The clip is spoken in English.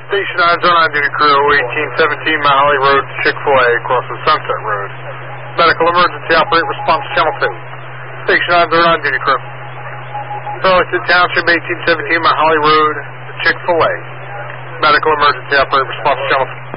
Station 909 duty crew, 1817 Mount Holly Road, Chick-fil-A, across the Sunset Road. Medical emergency, operate response channel 2. Station 909 duty crew. Burlington Township, 1817 Mount Holly Road, Chick-fil-A. Medical emergency, operate response channel 2.